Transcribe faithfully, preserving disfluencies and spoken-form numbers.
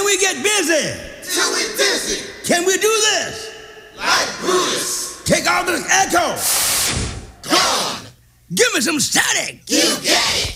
we get busy? Till we dizzy. Can we do this? Like Brutus. Take all this echo. Gone. Give me some static. You get it.